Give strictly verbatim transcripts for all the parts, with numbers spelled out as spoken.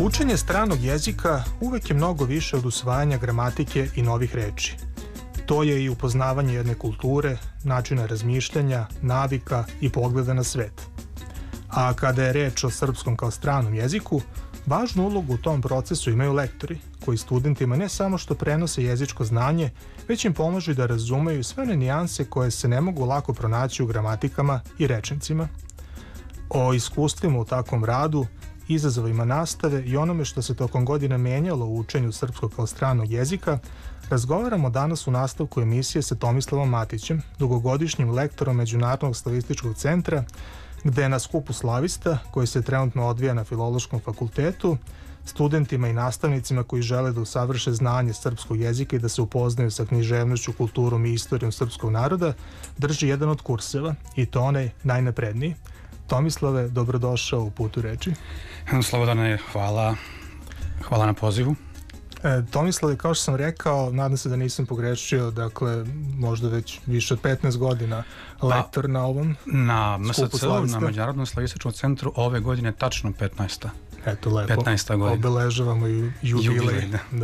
Učenje stranog jezika uvek je mnogo više od usvajanja gramatike i novih reči. To je i upoznavanje jedne kulture, načina razmišljanja, navika i pogleda na svet. A kada je reč o srpskom kao stranom jeziku, važnu ulogu u tom procesu imaju lektori, koji studentima ne samo što prenose jezičko znanje, već im pomažu da razumeju sve one nijanse koje se ne mogu lako pronaći u gramatikama i rečnicima. O iskustvima u takvom radu, izazovima nastave i onome što se tokom godina menjalo u učenju srpskog kao stranog jezika, razgovaramo danas u nastavku emisije sa Tomislavom Matićem, dugogodišnjim lektorom Međunarodnog slavističkog centra, gde je na skupu slavista, koji se trenutno odvija na Filološkom fakultetu, studentima i nastavnicima koji žele da usavrše znanje srpskog jezika i da se upoznaju sa književnošću, kulturom i istorijom srpskog naroda, drži jedan od kurseva, i to onaj najnapredniji. Tomislave, dobrodošao u Putu reči. Slobodane, hvala. Hvala na pozivu. E, Tomislave, kao što sam rekao, nadam se da nisam pogrešio, dakle, možda već više od petnaest godina lektor pa, na ovom na skupu slavista. Na Međunarodnom slavističkom centru ove godine tačno petnaesta. Eto, lepo. petnaesta godina. Obeležavamo ju, jubilej. Jubilej, da. da.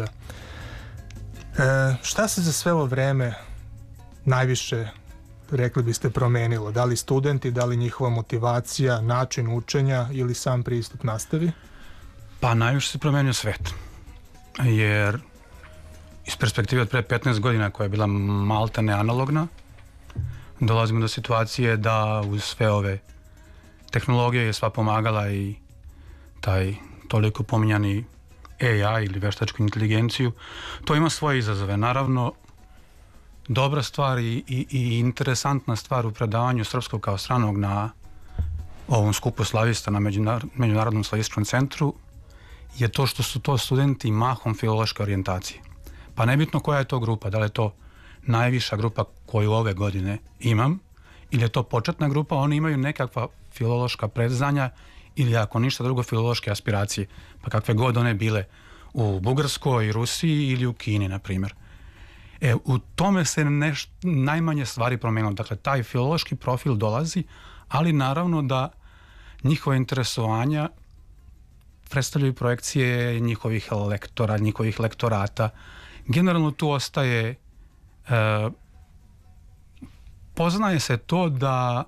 E, šta se za sve ovo vreme najviše, rekli biste, promenilo? Da li studenti, da li njihova motivacija, način učenja ili sam pristup nastavi? Pa najviše se promenio svet. Jer iz perspektive od pre petnaest godina, koja je bila maltene analogna, dolazimo do situacije da uz sve ove tehnologije je sva pomagala i taj toliko pominjani A I ili veštačku inteligenciju. To ima svoje izazove. Naravno, dobra stvar i, i, i interesantna stvar u predavanju srpskog kao stranog na ovom skupu slavista na Međunar, Međunarodnom slavističkom centru je to što su to studenti mahom filološke orijentacije. Pa nebitno koja je to grupa, da li je to najviša grupa koju ove godine imam, ili je to početna grupa, oni imaju nekakva filološka predznanja ili ako ništa drugo filološke aspiracije, pa kakve god one bile u Bugarskoj, Rusiji ili u Kini, na primjer. E, u tome se neš, najmanje stvari promenilo. Dakle, taj filološki profil dolazi, ali naravno da njihove interesovanja predstavljaju projekcije njihovih lektora, njihovih lektorata. Generalno tu ostaje, e, poznaje se to da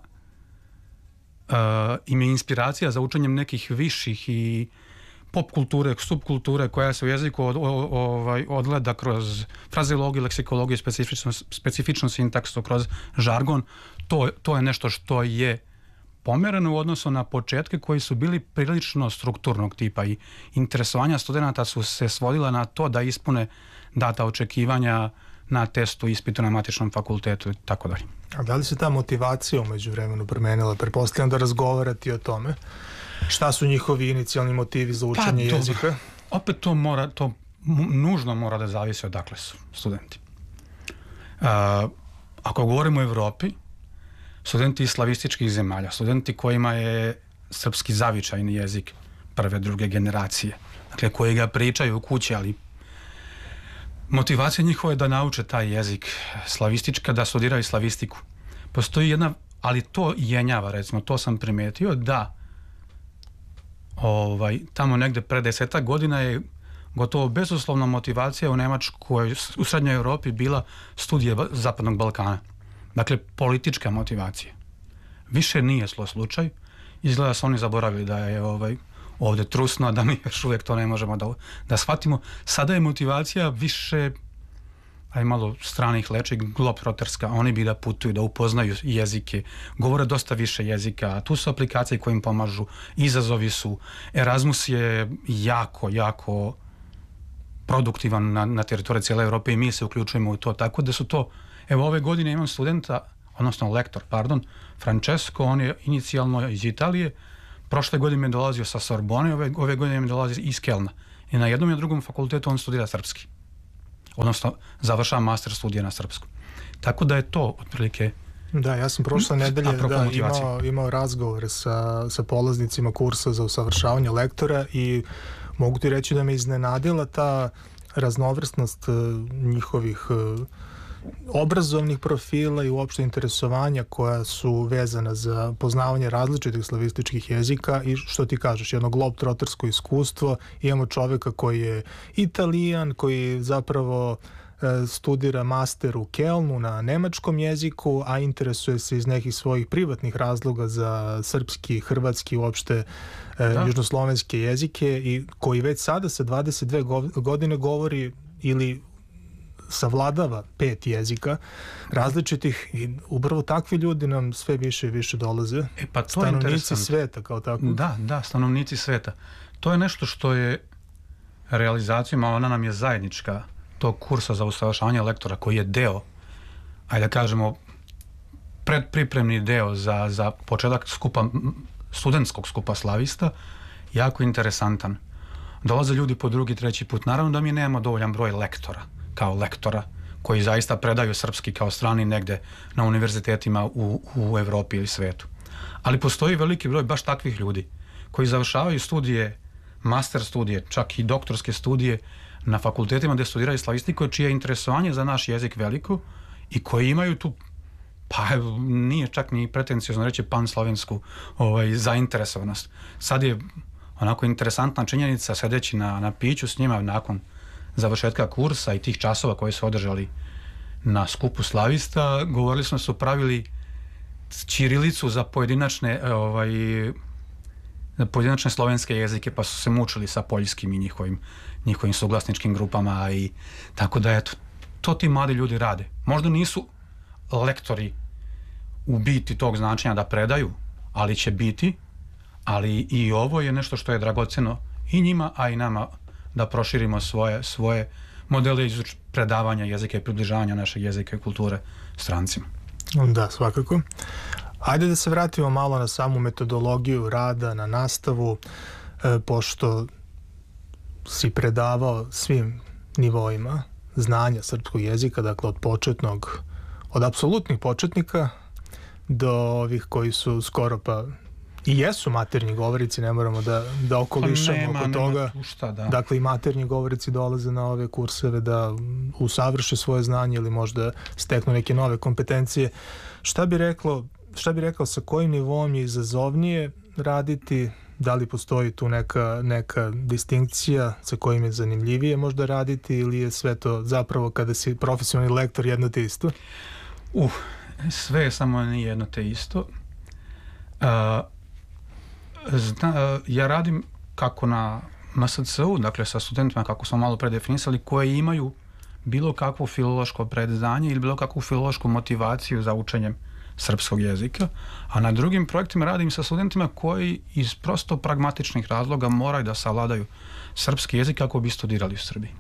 e, im je inspiracija za učenjem nekih viših i pop kulture, subkulture koja se u jeziku od, o, ovaj, odgleda kroz frazeologiju, leksikologiju, specifičnu, specifičnu sintaksu, kroz žargon. To, to je nešto što je pomereno u odnosu na početke koji su bili prilično strukturnog tipa i interesovanja studenta su se svodila na to da ispune data očekivanja na testu, ispitu na matičnom fakultetu i tako dalje. A da li se ta motivacija umeđu vremenu promenila? Pretpostavljam da razgovarati o tome. Šta su njihovi inicijalni motivi za učenje pa, jezika? Opet to mora, to nužno mora da zavisi odakle su studenti. Uh, ako govorimo o Evropi, studenti iz slavističkih zemalja, studenti kojima je srpski zavičajni jezik prve, druge generacije, dakle koji ga pričaju u kući, ali motivacija njihova je da nauče taj jezik slavistička, da studiraju slavistiku. Postoji jedna, ali to jenjava, recimo, to sam primetio, da ovaj, tamo negde pre desetak godina je gotovo bezuslovna motivacija u Nemačkoj, u Srednjoj Evropi bila studije Zapadnog Balkana. Dakle, politička motivacija. Više nije slo slučaj. Izgleda su oni zaboravili da je ovaj, ovde trusno, a da mi još uvijek to ne možemo da, da shvatimo. Sada je motivacija više, aj malo stranih leči, globetrotterska. Oni bi da putuju, da upoznaju jezike, govore dosta više jezika. Tu su aplikacije koje im pomažu. Izazovi su. Erasmus je jako, jako produktivan na, na teritoriji cijele Evrope i mi se uključujemo u to. Tako da su to. Evo, ove godine imam studenta, odnosno lektor, pardon, Francesco, on je inicijalno iz Italije, prošle godine je dolazio sa Sorbone, ove, ove godine je dolazi iz Kelna. I na jednom i drugom fakultetu on studira srpski. Odnosno, završava master studija na srpskom. Tako da je to, otprilike... Da, ja sam prošle nedelje da, imao, imao razgovor sa, sa polaznicima kursa za usavršavanje lektora i mogu ti reći da me iznenadila ta raznovrsnost uh, njihovih uh, obrazovnih profila i uopšte interesovanja koja su vezana za poznavanje različitih slavističkih jezika i što ti kažeš, jedno globetrottersko iskustvo. Imamo čoveka koji je Italijan, koji zapravo studira master u Kelnu na nemačkom jeziku, a interesuje se iz nekih svojih privatnih razloga za srpski, hrvatski, uopšte da. južnoslovenske jezike i koji već sada sa dvadeset dve godine govori ili savladava pet jezika različitih i upravo takvi ljudi nam sve više i više dolaze. E pa to stanovnici sveta kao tako. Da, da, stanovnici sveta. To je nešto što je realizacijom, a ona nam je zajednička, tog kursa za usavršavanje lektora koji je deo, ajde da kažemo, predpripremni deo za, za početak skupa, studentskog skupa slavista, jako interesantan. Dolaze ljudi po drugi, treći put. Naravno da mi nemamo dovoljan broj lektora, kao lektora, koji zaista predaju srpski kao strani negde na univerzitetima u, u Evropi ili svetu. Ali postoji veliki broj baš takvih ljudi koji završavaju studije, master studije, čak i doktorske studije na fakultetima gde studiraju slavistiku, čije je interesovanje za naš jezik veliko i koji imaju tu, pa nije čak ni pretencijozno reći panslovensku ovaj, zainteresovanost. Sad je onako interesantna činjenica, sedeći na, na piću s njima nakon završetka kursa i tih časova koji su održali na skupu slavista, govorili smo da su pravili ćirilicu za pojedinačne ovaj, za pojedinačne slovenske jezike, pa su se mučili sa poljskim i njihovim, njihovim suglasničkim grupama i tako da eto, to ti mladi ljudi rade. Možda nisu lektori u biti tog značenja da predaju, ali će biti, ali i ovo je nešto što je dragoceno i njima, a i nama da proširimo svoje, svoje modele iz predavanja jezika i približavanja našeg jezika i kulture strancima. Da, svakako. Ajde da se vratimo malo na samu metodologiju rada, na nastavu, e, pošto si predavao svim nivoima znanja srpskog jezika, dakle od početnog, od apsolutnih početnika do ovih koji su skoro pa i jesu maternji govorici, ne moramo da, da okolišamo nema, oko toga. Nema tu šta, da. Dakle, i maternji govorici dolaze na ove kurseve da usavrše svoje znanje ili možda steknu neke nove kompetencije. Šta bi reklo, šta bi rekao sa kojim nivom je izazovnije raditi? Da li postoji tu neka, neka distinkcija sa kojim je zanimljivije možda raditi ili je sve to zapravo kada si profesionalni lektor jedno te isto? Uh, sve je samo nije jedno te isto. Uh, Zna, ja radim kako na M S C-u, dakle sa studentima, kako smo malo predefinisali, koji imaju bilo kakvo filološko predznanje ili bilo kakvu filološku motivaciju za učenjem srpskog jezika, a na drugim projektima radim sa studentima koji iz prosto pragmatičnih razloga moraju da savladaju srpski jezik kako bi studirali u Srbiji.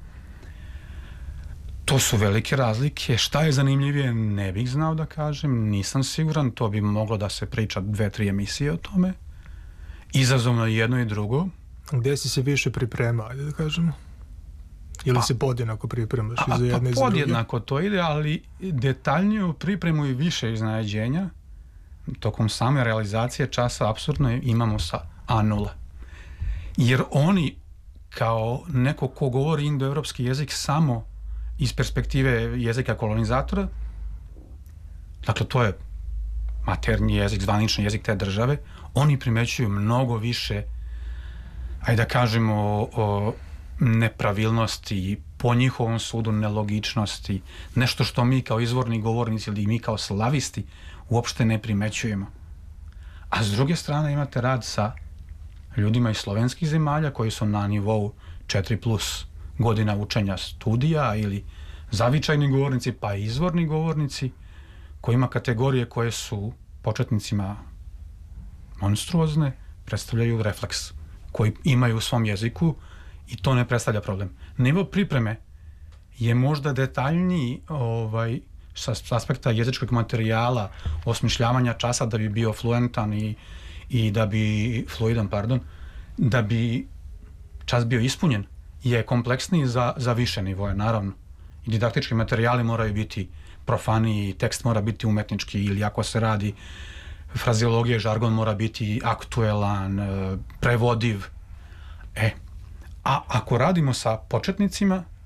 To su velike razlike. Šta je zanimljivije, ne bih znao da kažem, nisam siguran, to bi moglo da se priča dve, tri emisije o tome. Izazovno jedno i drugo. Gde si se više pripremao, ajde da kažemo? Ili pa, se podjednako pripremaš i za jedne pa i za druge? Podjednako to ide, ali detaljniju pripremu i više iznenađenja tokom same realizacije časa apsurdno imamo sa A nula. Jer oni, kao neko ko govori indoevropski jezik samo iz perspektive jezika kolonizatora, dakle to je maternji jezik, zvanični jezik te države, oni primećuju mnogo više, ajde da kažemo, o, o nepravilnosti, po njihovom sudu nelogičnosti, nešto što mi kao izvorni govornici ili mi kao slavisti uopšte ne primećujemo. A s druge strane imate rad sa ljudima iz slovenskih zemalja koji su na nivou četiri plus godina učenja studija ili zavičajni govornici pa i izvorni govornici koji ima kategorije koje su početnicima monstruozne, predstavljaju refleks koji imaju u svom jeziku i to ne predstavlja problem. Nivo pripreme je možda detaljniji ovaj, sa aspekta jezičkog materijala, osmišljavanja časa da bi bio fluentan i, i da bi, fluidan, pardon, da bi čas bio ispunjen, je kompleksniji za, za više nivoje, naravno. I didaktički materijali moraju biti profaniji, tekst mora biti umetnički ili ako se radi frazeologija, žargon mora biti aktuelan, prevodiv. E, a ako radimo sa početnicima,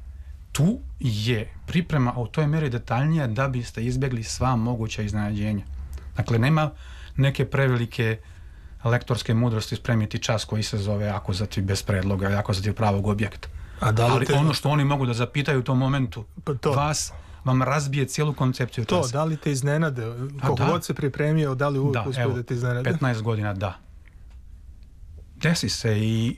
tu je priprema u toj meri detaljnija da biste izbjegli sva moguća iznenađenja. Dakle, nema neke prevelike lektorske mudrosti spremiti čas koji se zove akuzativ bez predloga i akuzativ pravog objekta. A da li Ali te... ono što oni mogu da zapitaju u tom momentu, pa to... vas vam razbije cijelu koncepciju to, časa. Da li te iznenade? Koliko god se pripremio, da li uvijek uspio da, da te iznenade? petnaest godina, da. Desi se i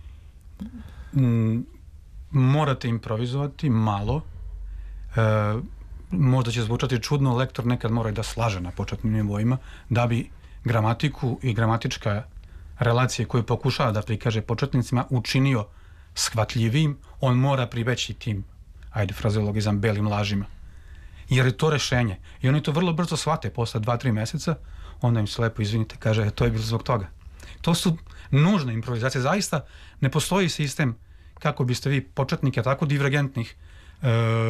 m, morate improvizovati malo. E, možda će zvučati čudno, lektor nekad mora da slaže na početnim nivoima da bi gramatiku i gramatička relacije koju pokušava da prikaže početnicima učinio shvatljivim, on mora pribeći tim, ajde frazeologizam, belim lažima. Jer je to rešenje. I oni to vrlo brzo shvate posle dva, tri meseca, onda im se lepo izvinite, kaže, to je bilo zbog toga. To su nužne improvizacije. Zaista ne postoji sistem kako biste vi početnike tako divergentnih e,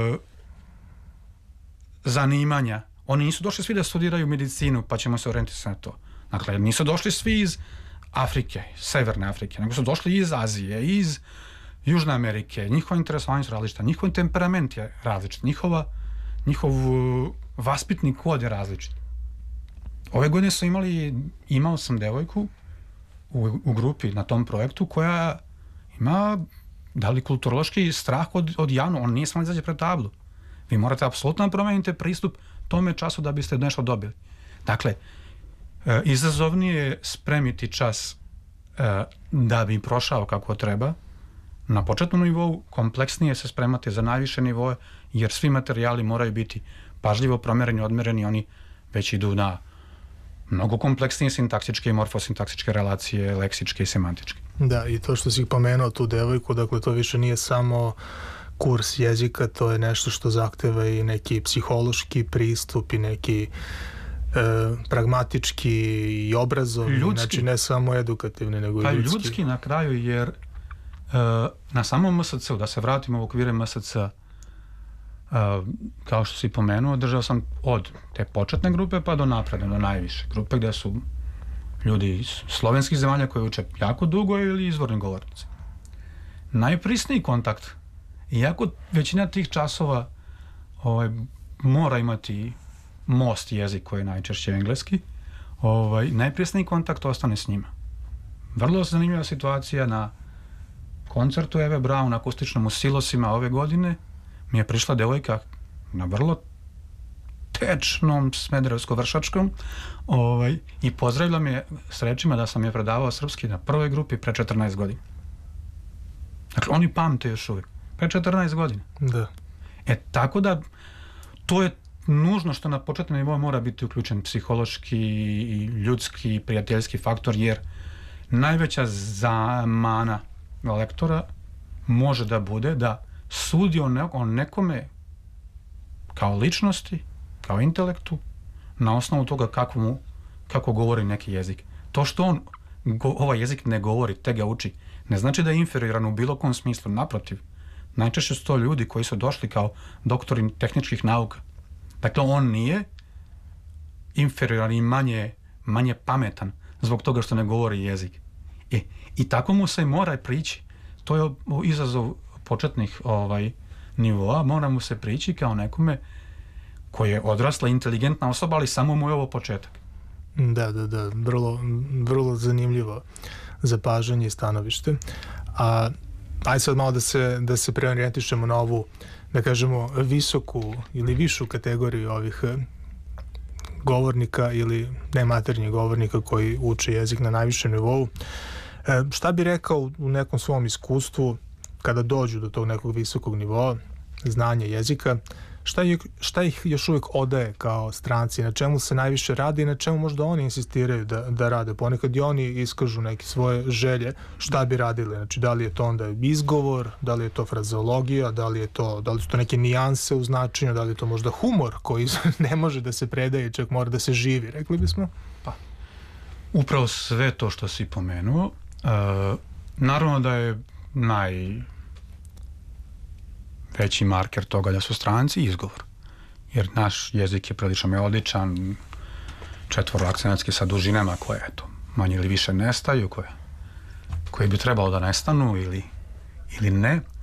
zanimanja. Oni nisu došli svi da studiraju medicinu, pa ćemo se orijentisati na to. Dakle, nisu došli svi iz Afrike, Severne Afrike, nego su došli iz Azije, iz Južne Amerike. Njihova interesovanja su različita, njihov temperament je različit, njihova, njihov vaspitni kod je različit. Ove godine su imali, imao sam devojku u, u grupi na tom projektu koja ima, da li kulturološki strah od, od javno, on nije samo izađe pred tablu. Vi morate apsolutno promeniti pristup tome času da biste nešto dobili. Dakle, e, izazovnije je spremiti čas e, da bi prošao kako treba. Na početnom nivou kompleksnije se spremati za najviše nivoje, jer svi materijali moraju biti pažljivo promereni, odmereni, oni već idu na mnogo kompleksnije sintaksičke i morfosintaksičke relacije, leksičke i semantičke. Da, i to što si pripomenu tu devojku, dakle to više nije samo kurs jezika, to je nešto što zahteva i neki psihološki pristup i neki e, pragmatički i obrazovni, ljudski. Znači ne samo edukativni, nego pa i ljudski. Ljudski na kraju, jer e, na samom M S C-u, da se vratimo u okvire M S C-a, Uh, kao što si pomenuo, držao sam od te početne grupe pa do napredne, do najviše grupe gde su ljudi iz slovenskih zemalja koji uče jako dugo ili izvorni govornici. Najprisniji kontakt, iako većina tih časova ovaj, mora imati most jezik koji je najčešće engleski, ovaj, najprisniji kontakt ostane s njima. Vrlo zanimljiva situacija na koncertu Eve Braun akustičnom u Silosima ove godine. Mi je prišla devojka na vrlo tečnom smederevsko-vršačkom ovaj, i pozdravila me s rečima da sam je predavao srpski na prvoj grupi pre četrnaest godina. Dakle, oni pamte još uvijek. Pre četrnaest godina. Da. E, tako da to je nužno što na početnom nivou mora biti uključen psihološki, ljudski, prijateljski faktor, jer najveća zamana lektora može da bude da sudi o, ne, o nekome kao ličnosti, kao intelektu, na osnovu toga kako, mu, kako govori neki jezik. To što on go, ovaj jezik ne govori, te ga uči, ne znači da je inferioran u bilo kom smislu, naprotiv. Najčešće su to ljudi koji su došli kao doktori tehničkih nauka. Dakle, on nije inferioran i manje, manje pametan zbog toga što ne govori jezik. E, i tako mu se mora prići. To je izazov početnih ovaj, nivoa, mora mu se prići kao nekome koji je odrasla, inteligentna osoba, ali samo mu je ovo početak. Da, da, da, vrlo, vrlo zanimljivo zapažanje i stanovište. A ajde sad malo da se, da se preorijentišemo na ovu, da kažemo, visoku ili višu kategoriju ovih govornika ili nematernjih govornika koji uče jezik na najvišem nivou. E, šta bi rekao u nekom svom iskustvu kada dođu do tog nekog visokog nivoa znanja jezika, šta, je, šta ih još uvijek odaje kao stranci, na čemu se najviše radi i na čemu možda oni insistiraju da, da rade. Ponekad i oni iskažu neke svoje želje šta bi radili, znači da li je to onda izgovor, da li je to frazeologija, da li je to, da li su to neke nijanse u značenju, da li je to možda humor koji ne može da se predaje, čak mora da se živi, rekli bismo. Pa, upravo sve to što si pomenuo, uh, naravno da je naj veći marker toga da su stranci izgovor. Jer naš jezik je prilično melodičan, četvoroakcenatski sa dužinama koje, eto, manje ili više nestaju, koje, koje bi trebalo da nestanu ili, ili ne.